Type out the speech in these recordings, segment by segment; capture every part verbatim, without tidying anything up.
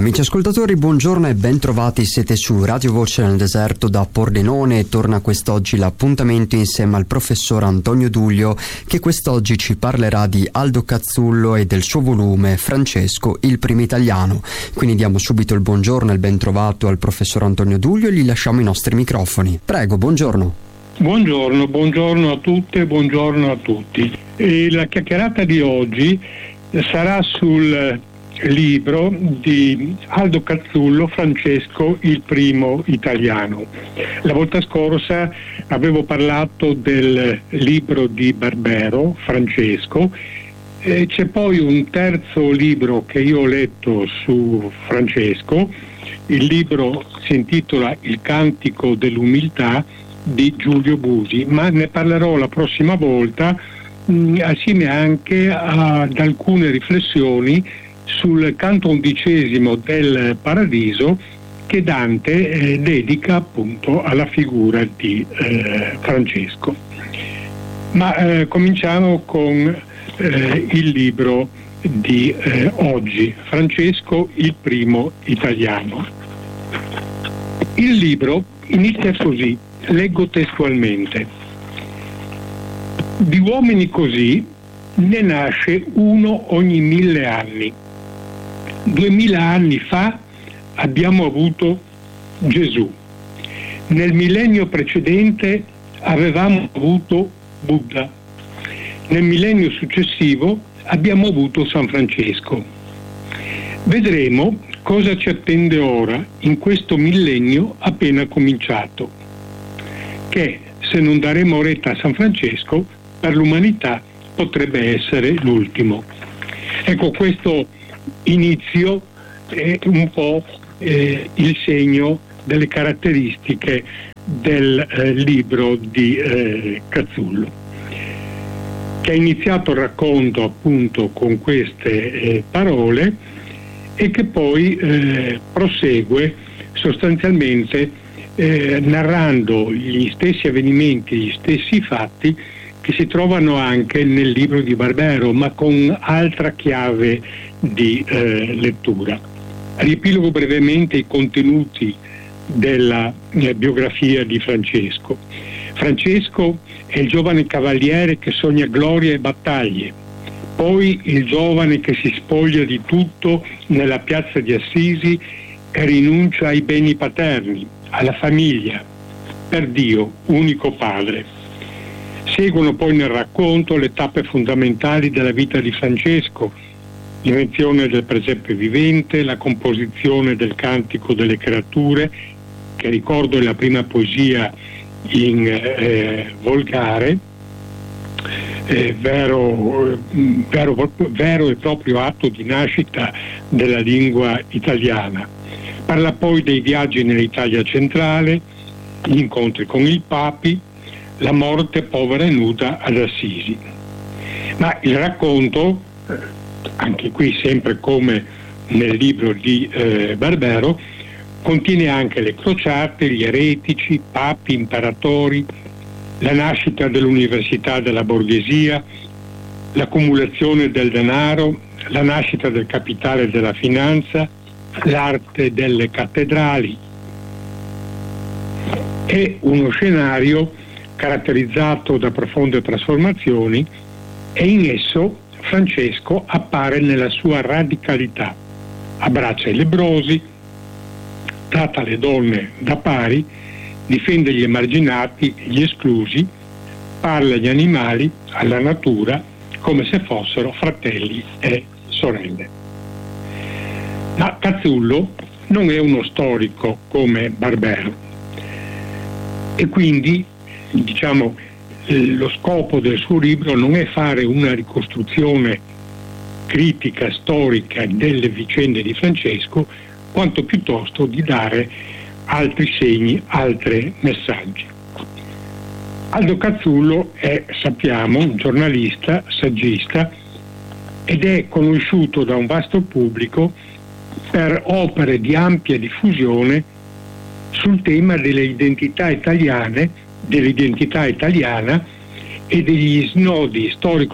Amici ascoltatori, buongiorno e ben trovati, siete su Radio Voce nel Deserto da Pordenone e torna quest'oggi l'appuntamento insieme al professor Antonio Duglio, che quest'oggi ci parlerà di Aldo Cazzullo e del suo volume Francesco, il primo italiano. Quindi diamo subito il buongiorno e il ben trovato al professor Antonio Duglio e gli lasciamo i nostri microfoni. Prego, buongiorno. Buongiorno, buongiorno a tutte e buongiorno a tutti. E la chiacchierata di oggi sarà sul libro di Aldo Cazzullo, Francesco, il primo italiano. La volta scorsa avevo parlato del libro di Barbero, Francesco, e c'è poi un terzo libro che io ho letto su Francesco. Il libro si intitola Il cantico dell'umiltà di Giulio Busi, ma ne parlerò la prossima volta mh, assieme anche ad alcune riflessioni sul canto undicesimo del Paradiso che Dante eh, dedica appunto alla figura di eh, Francesco. Ma eh, cominciamo con eh, il libro di eh, oggi, Francesco, il primo italiano. Il libro inizia così, leggo testualmente: di uomini così ne nasce uno ogni mille anni. Duemila anni fa abbiamo avuto Gesù. Nel millennio precedente avevamo avuto Buddha. Nel millennio successivo abbiamo avuto San Francesco. Vedremo cosa ci attende ora in questo millennio appena cominciato, che se non daremo retta a San Francesco per l'umanità potrebbe essere l'ultimo. Ecco, questo inizio è un po' eh, il segno delle caratteristiche del eh, libro di eh, Cazzullo, che ha iniziato il racconto appunto con queste eh, parole e che poi eh, prosegue sostanzialmente eh, narrando gli stessi avvenimenti, gli stessi fatti che si trovano anche nel libro di Barbero, ma con altra chiave di eh, lettura. Riepilogo brevemente i contenuti della eh, biografia di Francesco. Francesco è il giovane cavaliere che sogna gloria e battaglie, poi il giovane che si spoglia di tutto nella piazza di Assisi e rinuncia ai beni paterni, alla famiglia, per Dio, unico padre. Seguono poi nel racconto le tappe fondamentali della vita di Francesco: l'invenzione del presepio vivente, la composizione del cantico delle creature, che ricordo è la prima poesia in eh, volgare, eh, vero, vero, vero e proprio atto di nascita della lingua italiana. Parla poi dei viaggi nell'Italia centrale, gli incontri con il Papi, la morte povera e nuda ad Assisi. Ma il racconto, anche qui sempre come nel libro di eh, Barbero, contiene anche le crociate, gli eretici, papi, imperatori, la nascita dell'università della borghesia, l'accumulazione del denaro, la nascita del capitale della finanza, l'arte delle cattedrali. È uno scenario caratterizzato da profonde trasformazioni e in esso Francesco appare nella sua radicalità. Abbraccia i lebbrosi, tratta le donne da pari, difende gli emarginati, gli esclusi, parla agli animali, alla natura, come se fossero fratelli e sorelle. Ma Cazzullo non è uno storico come Barbero e quindi, diciamo, lo scopo del suo libro non è fare una ricostruzione critica, storica delle vicende di Francesco, quanto piuttosto di dare altri segni, altri messaggi. Aldo Cazzullo è, sappiamo, un giornalista, saggista, ed è conosciuto da un vasto pubblico per opere di ampia diffusione sul tema delle identità italiane, dell'identità italiana e degli snodi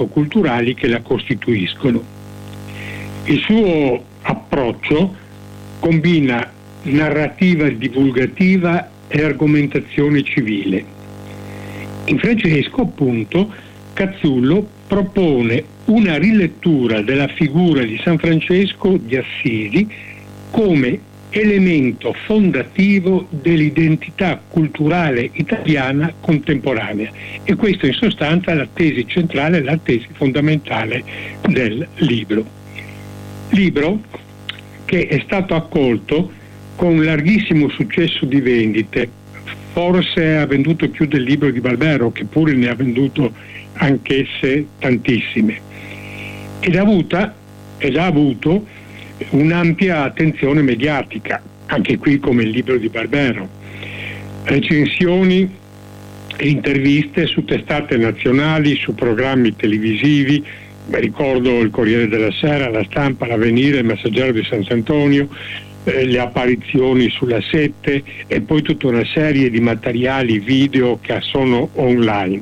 storico-culturali che la costituiscono. Il suo approccio combina narrativa divulgativa e argomentazione civile. In Francesco, appunto, Cazzullo propone una rilettura della figura di San Francesco di Assisi come elemento fondativo dell'identità culturale italiana contemporanea, e questo in sostanza è la tesi centrale, la tesi fondamentale del libro. Libro che è stato accolto con un larghissimo successo di vendite, forse ha venduto più del libro di Barbero, che pure ne ha venduto anch'esse tantissime, ed ha avuta ed ha avuto un'ampia attenzione mediatica, anche qui come il libro di Barbero. Recensioni e interviste su testate nazionali, su programmi televisivi, beh, ricordo il Corriere della Sera, La Stampa, l'Avvenire, il Messaggero di Sant'Antonio, eh, le apparizioni sulla Sette e poi tutta una serie di materiali video che sono online.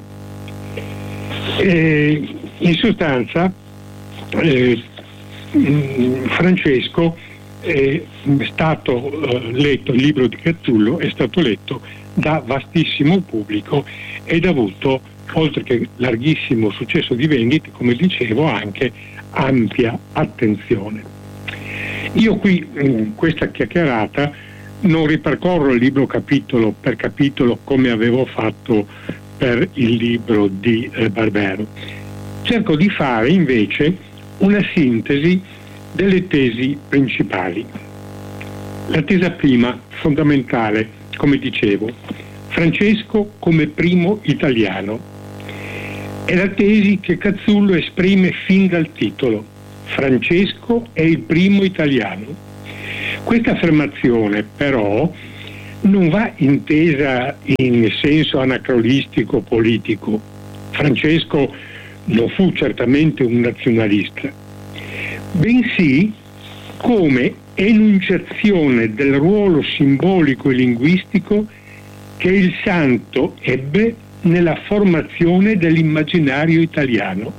E in sostanza eh, Francesco è stato eh, letto, il libro di Cazzullo è stato letto da vastissimo pubblico ed ha avuto, oltre che larghissimo successo di vendite, come dicevo, anche ampia attenzione. Io qui in questa chiacchierata non ripercorro il libro capitolo per capitolo come avevo fatto per il libro di eh, Barbero. Cerco di fare invece una sintesi delle tesi principali. La tesi prima, fondamentale, come dicevo, Francesco come primo italiano. È la tesi che Cazzullo esprime fin dal titolo: Francesco è il primo italiano. Questa affermazione però non va intesa in senso anacronistico politico. Francesco non fu certamente un nazionalista, bensì come enunciazione del ruolo simbolico e linguistico che il santo ebbe nella formazione dell'immaginario italiano.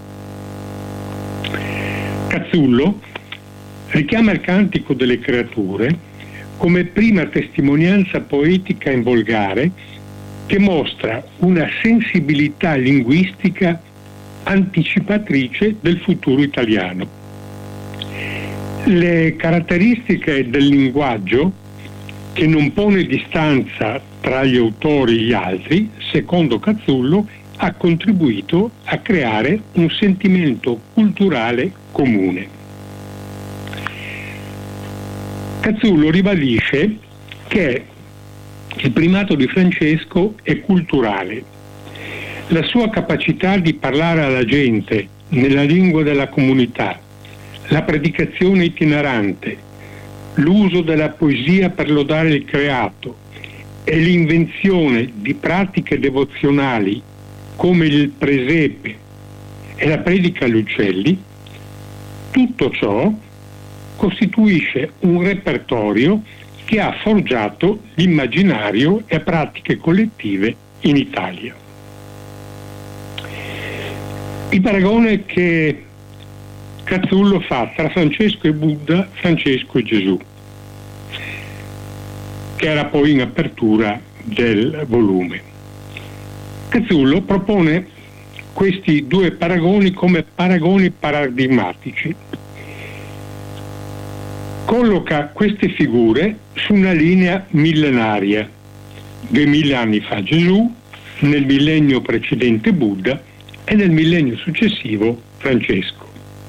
Cazzullo richiama il Cantico delle Creature come prima testimonianza poetica in volgare che mostra una sensibilità linguistica anticipatrice del futuro italiano. Le caratteristiche del linguaggio, che non pone distanza tra gli autori e gli altri, secondo Cazzullo, ha contribuito a creare un sentimento culturale comune. Cazzullo ribadisce che il primato di Francesco è culturale. La sua capacità di parlare alla gente nella lingua della comunità, la predicazione itinerante, l'uso della poesia per lodare il creato e l'invenzione di pratiche devozionali come il presepe e la predica agli uccelli, tutto ciò costituisce un repertorio che ha forgiato l'immaginario e pratiche collettive in Italia. Il paragone che Cazzullo fa tra Francesco e Buddha, Francesco e Gesù, che era poi in apertura del volume. Cazzullo propone questi due paragoni come paragoni paradigmatici. Colloca queste figure su una linea millenaria, duemila anni fa Gesù, nel millennio precedente Buddha e nel millennio successivo Francesco.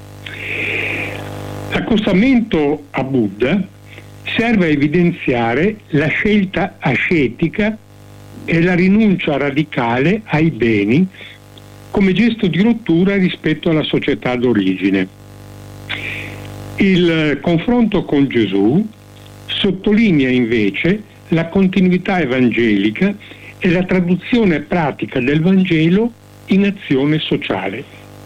L'accostamento a Buddha serve a evidenziare la scelta ascetica e la rinuncia radicale ai beni come gesto di rottura rispetto alla società d'origine. Il confronto con Gesù sottolinea invece la continuità evangelica e la traduzione pratica del Vangelo in azione sociale.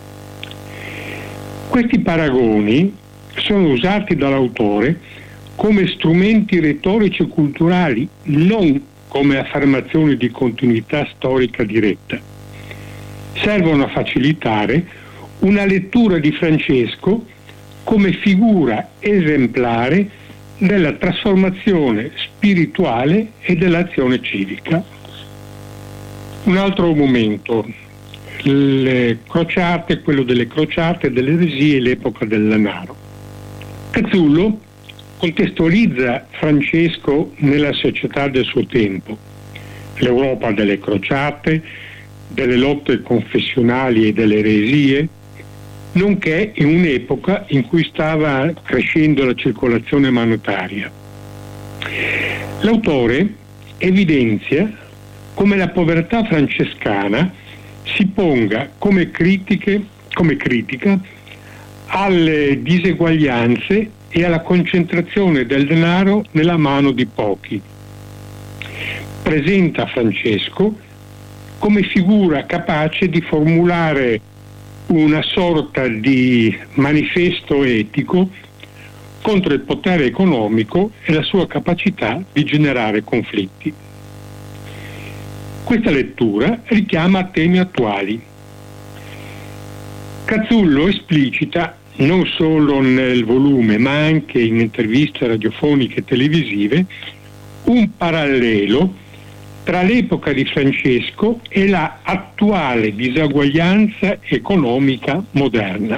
Questi paragoni sono usati dall'autore come strumenti retorici e culturali, non come affermazioni di continuità storica diretta. Servono a facilitare una lettura di Francesco come figura esemplare della trasformazione spirituale e dell'azione civica. Un altro momento, le crociate, quello delle crociate, delle eresie e l'epoca del denaro. Cazzullo contestualizza Francesco nella società del suo tempo, l'Europa delle crociate, delle lotte confessionali e delle eresie, nonché in un'epoca in cui stava crescendo la circolazione monetaria. L'autore evidenzia come la povertà francescana si ponga come, critiche, come critica alle diseguaglianze e alla concentrazione del denaro nella mano di pochi. Presenta Francesco come figura capace di formulare una sorta di manifesto etico contro il potere economico e la sua capacità di generare conflitti. Questa lettura richiama temi attuali. Cazzullo esplicita, non solo nel volume ma anche in interviste radiofoniche e televisive, un parallelo tra l'epoca di Francesco e la attuale disaguaglianza economica moderna.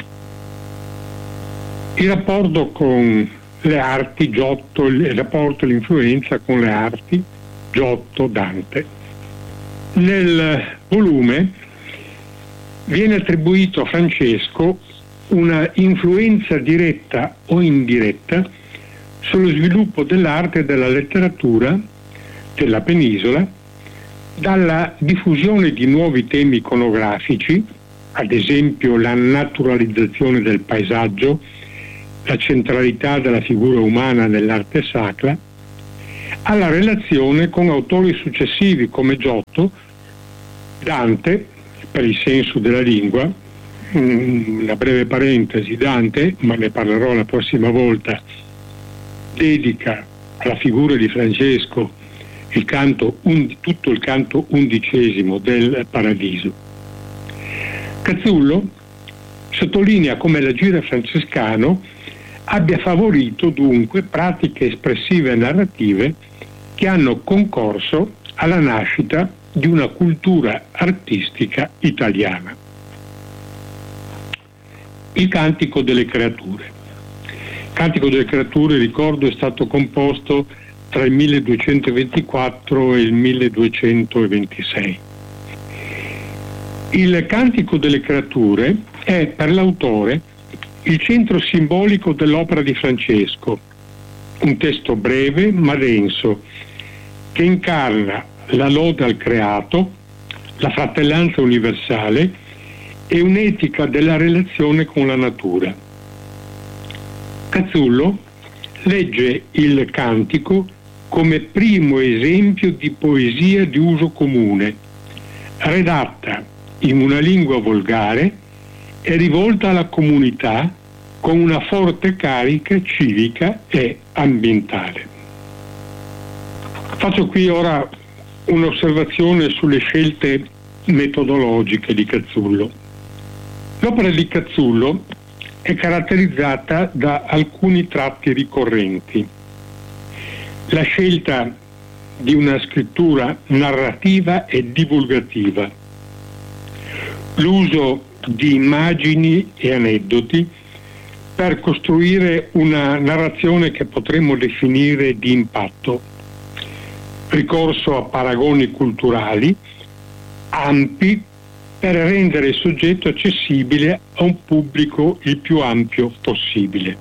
Il rapporto con le arti, Giotto, il rapporto e l'influenza con le arti, Giotto, Dante. Nel volume viene attribuito a Francesco una influenza diretta o indiretta sullo sviluppo dell'arte e della letteratura della penisola, dalla diffusione di nuovi temi iconografici, ad esempio la naturalizzazione del paesaggio, la centralità della figura umana nell'arte sacra, alla relazione con autori successivi come Giotto, Dante, per il senso della lingua. Una breve parentesi: Dante, ma ne parlerò la prossima volta, dedica alla figura di Francesco il canto, un, tutto il canto undicesimo del Paradiso. Cazzullo sottolinea come l'agire francescano abbia favorito dunque pratiche espressive e narrative che hanno concorso alla nascita di una cultura artistica italiana. Il Cantico delle Creature. Il Cantico delle Creature, ricordo, è stato composto tra il milleduecentoventiquattro e il milleduecentoventisei. Il Cantico delle Creature è per l'autore il centro simbolico dell'opera di Francesco, un testo breve ma denso che incarna la lode al creato, la fratellanza universale e un'etica della relazione con la natura. Cazzullo legge il cantico come primo esempio di poesia di uso comune, redatta in una lingua volgare e rivolta alla comunità con una forte carica civica e ambientale. Faccio qui ora un'osservazione sulle scelte metodologiche di Cazzullo. L'opera di Cazzullo è caratterizzata da alcuni tratti ricorrenti. La scelta di una scrittura narrativa e divulgativa, l'uso di immagini e aneddoti per costruire una narrazione che potremmo definire di impatto, ricorso a paragoni culturali ampi per rendere il soggetto accessibile a un pubblico il più ampio possibile.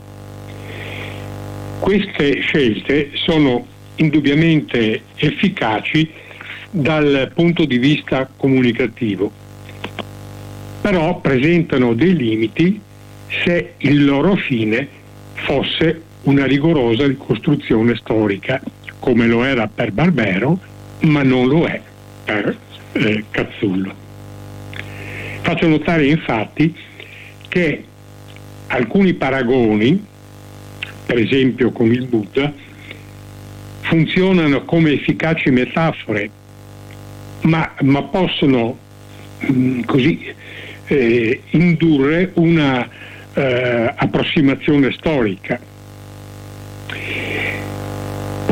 Queste scelte sono indubbiamente efficaci dal punto di vista comunicativo, però presentano dei limiti se il loro fine fosse una rigorosa ricostruzione storica, come lo era per Barbero, ma non lo è per eh, Cazzullo. Faccio notare infatti che alcuni paragoni, per esempio con il Buddha, funzionano come efficaci metafore, ma, ma possono mh, così eh, indurre una eh, approssimazione storica.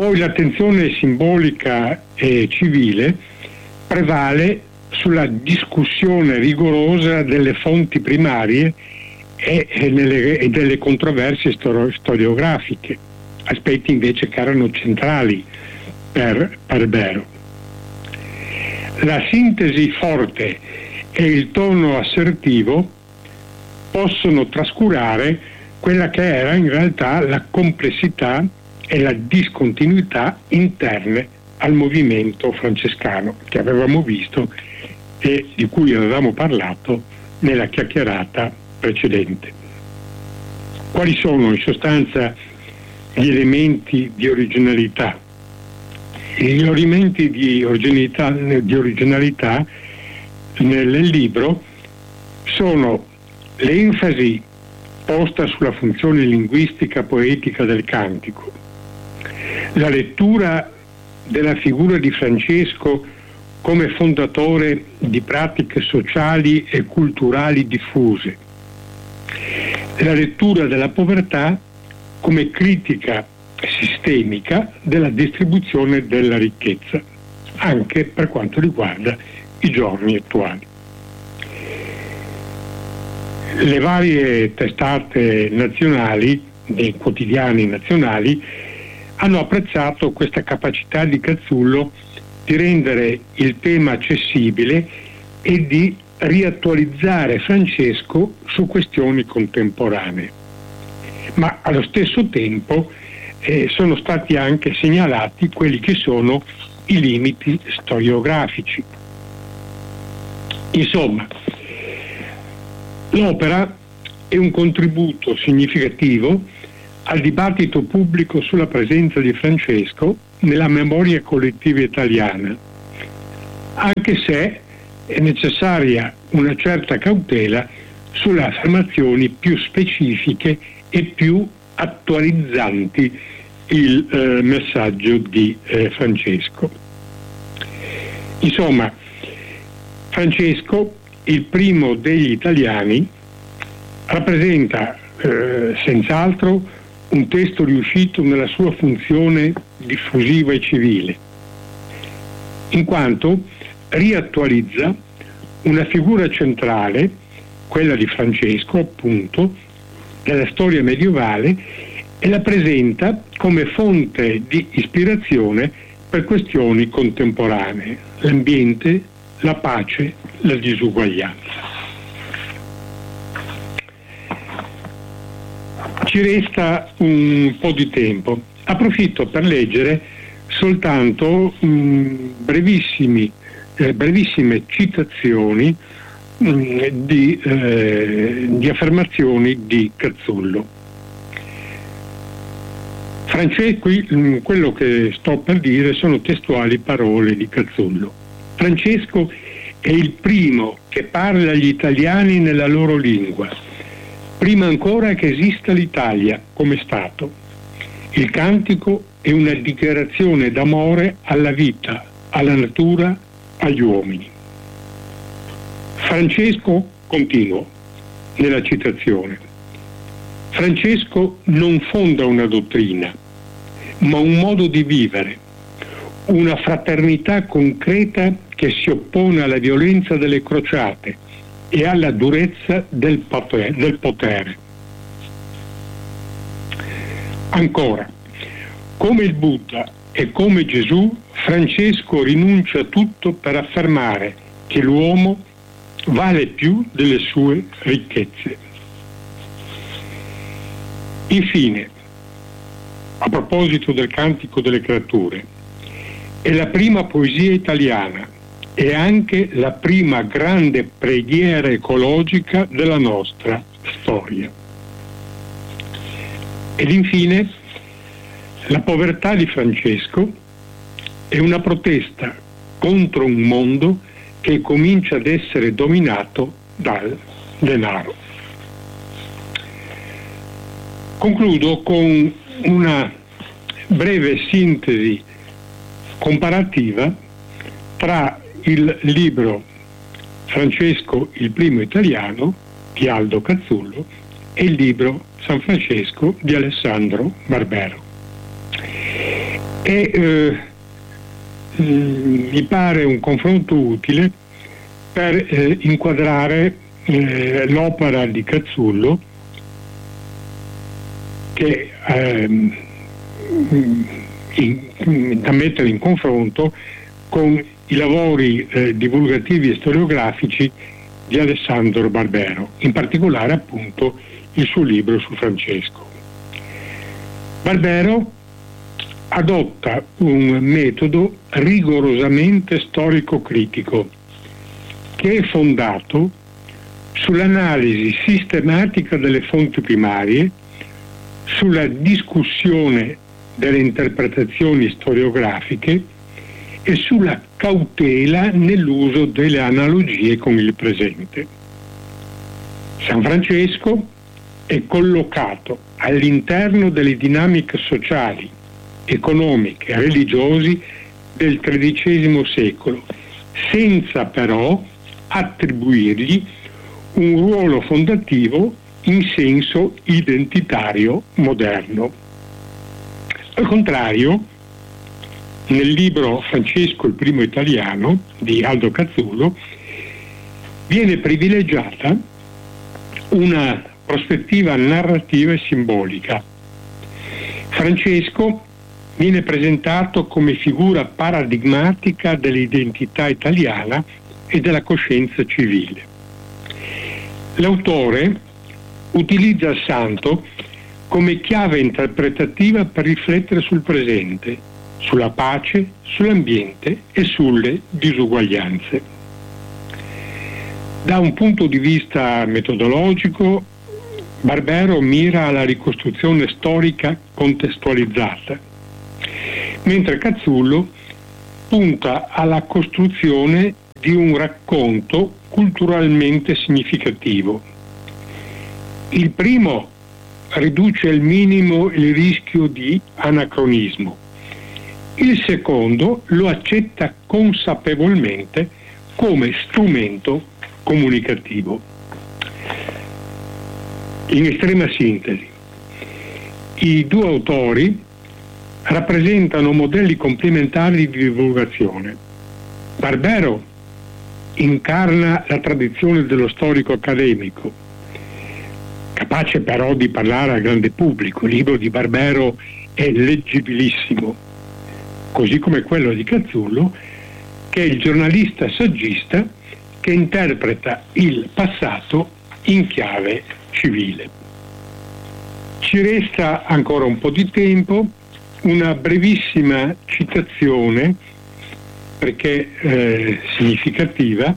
Poi l'attenzione simbolica e civile prevale sulla discussione rigorosa delle fonti primarie e, e, nelle, e delle controversie stor- storiografiche, aspetti invece che erano centrali per Barbero. La sintesi forte e il tono assertivo possono trascurare quella che era in realtà la complessità e la discontinuità interne al movimento francescano che avevamo visto e di cui avevamo parlato nella chiacchierata precedente. Quali sono in sostanza gli elementi di originalità? Gli elementi di originalità, di originalità nel libro sono l'enfasi posta sulla funzione linguistica poetica del cantico, la lettura della figura di Francesco come fondatore di pratiche sociali e culturali diffuse, la lettura della povertà come critica sistemica della distribuzione della ricchezza, anche per quanto riguarda i giorni attuali. Le varie testate nazionali, dei quotidiani nazionali, hanno apprezzato questa capacità di Cazzullo di rendere il tema accessibile e di riattualizzare Francesco su questioni contemporanee. Ma allo stesso tempo eh, sono stati anche segnalati quelli che sono i limiti storiografici. Insomma, l'opera è un contributo significativo al dibattito pubblico sulla presenza di Francesco nella memoria collettiva italiana, anche se è necessaria una certa cautela sulle affermazioni più specifiche e più attualizzanti il eh, messaggio di eh, Francesco. Insomma, Francesco, il primo degli italiani, rappresenta eh, senz'altro un testo riuscito nella sua funzione diffusiva e civile, in quanto riattualizza una figura centrale, quella di Francesco, appunto, della storia medievale, e la presenta come fonte di ispirazione per questioni contemporanee, l'ambiente, la pace, la disuguaglianza. Ci resta un po' di tempo. Approfitto per leggere soltanto mh, brevissimi, eh, brevissime citazioni mh, di, eh, di affermazioni di Cazzullo. Francesco, mh, quello che sto per dire sono testuali parole di Cazzullo. Francesco è il primo che parla agli italiani nella loro lingua, prima ancora che esista l'Italia come Stato. Il cantico è una dichiarazione d'amore alla vita, alla natura, agli uomini. Francesco, continuo nella citazione, Francesco non fonda una dottrina, ma un modo di vivere, una fraternità concreta che si oppone alla violenza delle crociate e alla durezza del potere. Del potere. Ancora, come il Buddha e come Gesù, Francesco rinuncia a tutto per affermare che l'uomo vale più delle sue ricchezze. Infine, a proposito del Cantico delle Creature, è la prima poesia italiana e anche la prima grande preghiera ecologica della nostra storia. Ed infine, la povertà di Francesco è una protesta contro un mondo che comincia ad essere dominato dal denaro. Concludo con una breve sintesi comparativa tra il libro Francesco il primo italiano di Aldo Cazzullo e il libro San Francesco di Alessandro Barbero. e eh, mi pare un confronto utile per eh, inquadrare eh, l'opera di Cazzullo, che ehm, in, da mettere in confronto con i lavori eh, divulgativi e storiografici di Alessandro Barbero, in particolare appunto il suo libro su Francesco. Barbero adotta un metodo rigorosamente storico-critico che è fondato sull'analisi sistematica delle fonti primarie, sulla discussione delle interpretazioni storiografiche e sulla cautela nell'uso delle analogie con il presente. San Francesco è collocato all'interno delle dinamiche sociali, economiche e religiose del tredicesimo secolo, senza però attribuirgli un ruolo fondativo in senso identitario moderno. Al contrario, nel libro Francesco il primo italiano di Aldo Cazzullo viene privilegiata una prospettiva narrativa e simbolica. Francesco viene presentato come figura paradigmatica dell'identità italiana e della coscienza civile. L'autore utilizza il santo come chiave interpretativa per riflettere sul presente, sulla pace, sull'ambiente e sulle disuguaglianze. Da un punto di vista metodologico, Barbero mira alla ricostruzione storica contestualizzata, mentre Cazzullo punta alla costruzione di un racconto culturalmente significativo. Il primo riduce al minimo il rischio di anacronismo. Il secondo lo accetta consapevolmente come strumento comunicativo. In estrema sintesi, i due autori rappresentano modelli complementari di divulgazione. Barbero incarna la tradizione dello storico accademico, capace però di parlare al grande pubblico. Il libro di Barbero è leggibilissimo, così come quello di Cazzullo, che è il giornalista saggista che interpreta il passato in chiave civile. Ci resta ancora un po' di tempo, una brevissima citazione, perché eh, significativa,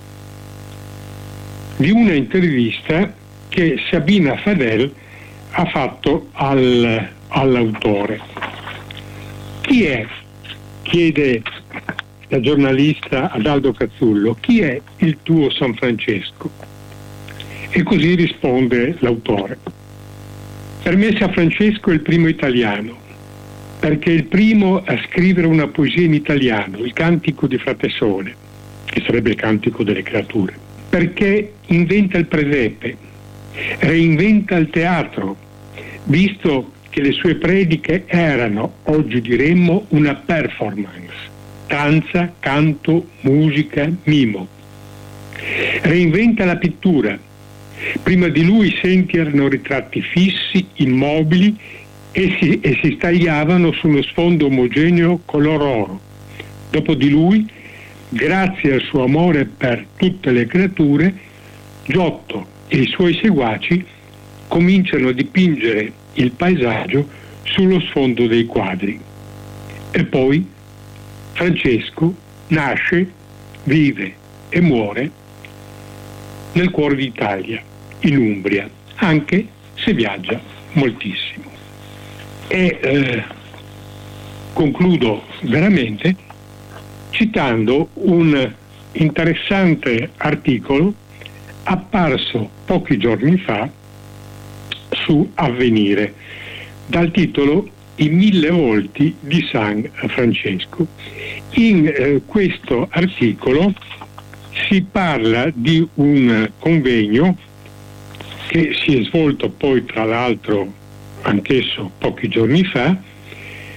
di una intervista che Sabina Fadel ha fatto al, all'autore. Chi è? Chiede la giornalista ad Aldo Cazzullo, chi è il tuo San Francesco? E così risponde l'autore. Per me San Francesco è il primo italiano, perché è il primo a scrivere una poesia in italiano, il Cantico di Frate Sole, che sarebbe il Cantico delle creature, perché inventa il presepe, reinventa il teatro, visto che le sue prediche erano, oggi diremmo, una performance, danza, canto, musica, mimo. Reinventa la pittura. Prima di lui i senti erano ritratti fissi, immobili, e si, e si stagliavano su uno sfondo omogeneo color oro. Dopo di lui, grazie al suo amore per tutte le creature, Giotto e i suoi seguaci cominciano a dipingere il paesaggio sullo sfondo dei quadri. E poi Francesco nasce, vive e muore nel cuore d'Italia, in Umbria, anche se viaggia moltissimo. E eh, concludo veramente citando un interessante articolo apparso pochi giorni fa su Avvenire, dal titolo I mille volti di San Francesco. In eh, questo articolo si parla di un convegno che si è svolto poi tra l'altro anch'esso pochi giorni fa,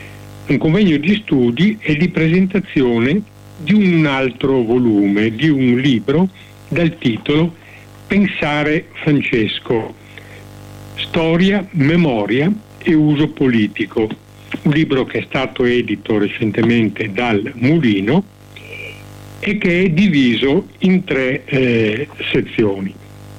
un convegno di studi e di presentazione di un altro volume, di un libro dal titolo Pensare Francesco, storia, memoria e uso politico, un libro che è stato edito recentemente dal Mulino e che è diviso in tre eh, sezioni.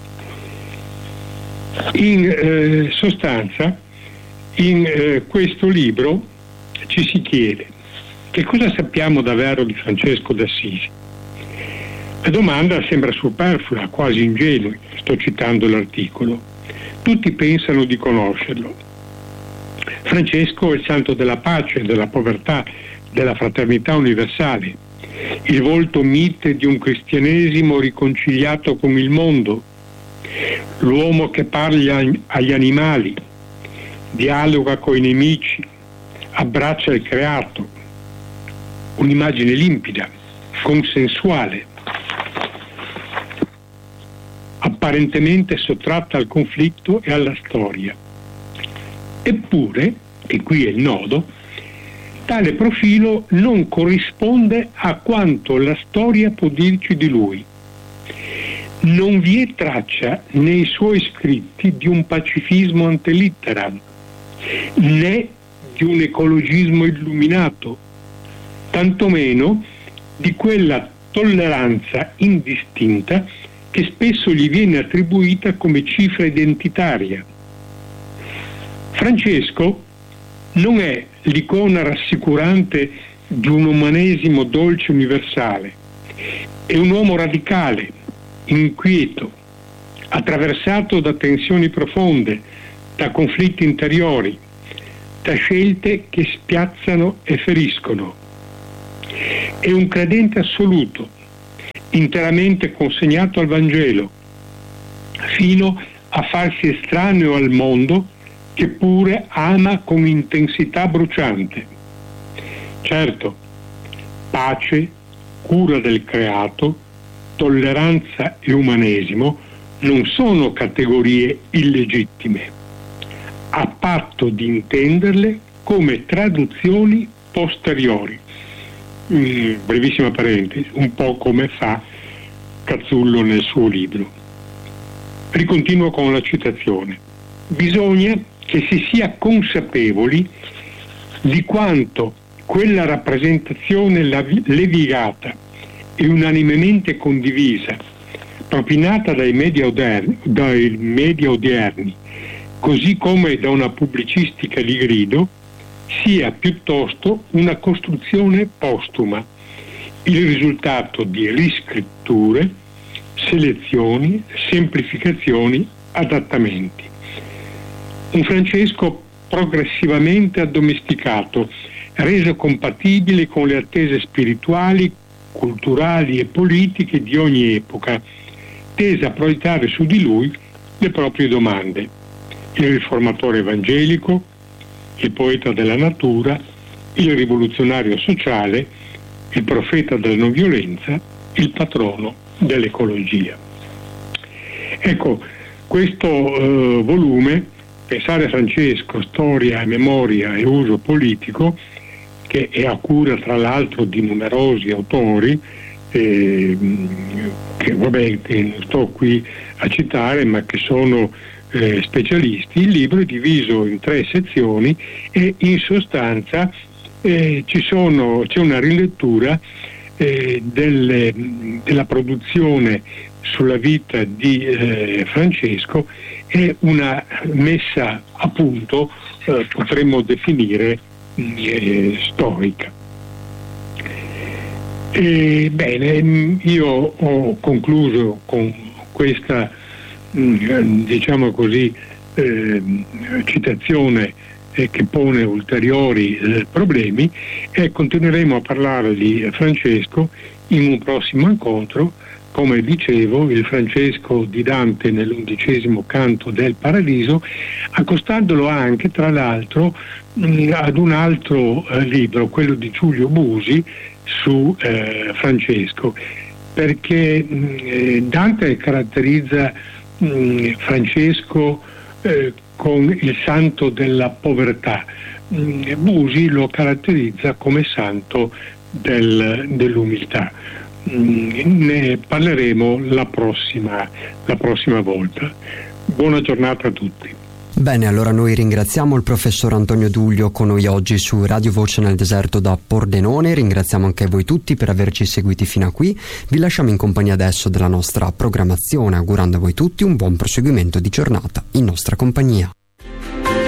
In eh, sostanza, in eh, questo libro ci si chiede: che cosa sappiamo davvero di Francesco d'Assisi? La domanda sembra superflua, quasi ingenua. Sto citando l'articolo. Tutti pensano di conoscerlo. Francesco è il santo della pace, della povertà, della fraternità universale, il volto mite di un cristianesimo riconciliato con il mondo, l'uomo che parla agli animali, dialoga coi nemici, abbraccia il creato, un'immagine limpida, consensuale, apparentemente sottratta al conflitto e alla storia. Eppure, e qui è il nodo, tale profilo non corrisponde a quanto la storia può dirci di lui. Non vi è traccia nei suoi scritti di un pacifismo ante litteram, né di un ecologismo illuminato, tantomeno di quella tolleranza indistinta che spesso gli viene attribuita come cifra identitaria. Francesco non è l'icona rassicurante di un umanesimo dolce universale, è un uomo radicale, inquieto, attraversato da tensioni profonde, da conflitti interiori, da scelte che spiazzano e feriscono. È un credente assoluto, interamente consegnato al Vangelo, fino a farsi estraneo al mondo che pure ama con intensità bruciante. Certo, pace, cura del creato, tolleranza e umanesimo non sono categorie illegittime, a patto di intenderle come traduzioni posteriori. Mm, brevissima parentesi, un po' come fa Cazzullo nel suo libro. Ricontinuo con la citazione. Bisogna che si sia consapevoli di quanto quella rappresentazione levigata e unanimemente condivisa, propinata dai media odierni, dai media odierni, così come da una pubblicistica di grido, sia piuttosto una costruzione postuma, il risultato di riscritture, selezioni, semplificazioni, adattamenti. Un Francesco progressivamente addomesticato, reso compatibile con le attese spirituali, culturali e politiche di ogni epoca, tesa a proiettare su di lui le proprie domande. Il riformatore evangelico, il poeta della natura, il rivoluzionario sociale, il profeta della non violenza, il patrono dell'ecologia. Ecco, questo eh, volume, Pensare Francesco, storia, memoria e uso politico, che è a cura tra l'altro di numerosi autori, eh, che vabbè che non sto qui a citare, ma che sono eh, specialisti. Il libro è diviso in tre sezioni e in sostanza eh, ci sono, c'è una rilettura eh, delle, della produzione sulla vita di eh, Francesco e una messa a punto, eh, potremmo definire eh, storica. E, bene, io ho concluso con questa, diciamo così, eh, citazione eh, che pone ulteriori eh, problemi, e continueremo a parlare di Francesco in un prossimo incontro. Come dicevo, il Francesco di Dante nell'undicesimo canto del Paradiso, accostandolo anche, tra l'altro, mh, ad un altro eh, libro, quello di Giulio Busi, su eh, Francesco, perché mh, Dante caratterizza mh, Francesco eh, con il santo della povertà, Busi lo caratterizza come santo del, dell'umiltà. Ne parleremo la prossima, la prossima volta. Buona giornata a tutti. Bene, allora noi ringraziamo il professor Antonio Duglio con noi oggi su Radio Voce nel Deserto da Pordenone, ringraziamo anche voi tutti per averci seguiti fino a qui, vi lasciamo in compagnia adesso della nostra programmazione, augurando a voi tutti un buon proseguimento di giornata in nostra compagnia.